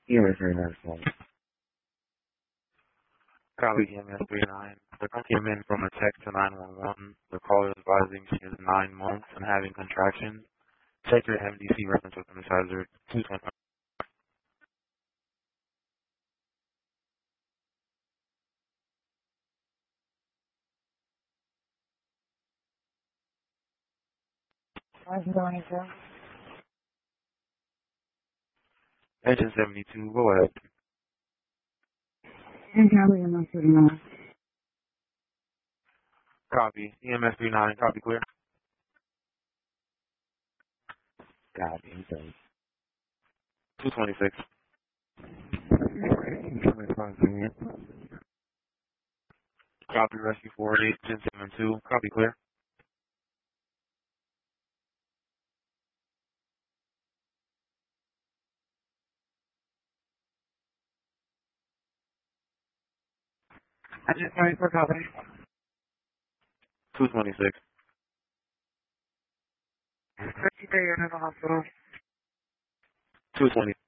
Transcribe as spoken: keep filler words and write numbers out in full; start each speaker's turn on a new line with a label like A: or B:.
A: E M S three nine phone.
B: Copy E M S three nine. The call came in from a text to nine one one. The caller is advising she is nine months and having contractions. Check your M D C reference with the hazard two twenty.
C: How's it going, sir?
B: Engine seventy-two, go ahead.
C: And how are you not sitting on?
B: Copy. E M S three nine, copy clear.
A: Copy. Okay.
B: two twenty-six.
A: twenty-five minutes.
B: Copy rescue four eight, engine seventy-two, copy clear.
C: I just wanted for company.
B: two twenty-six.
C: fifty-three, you're in the hospital.
B: two twenty.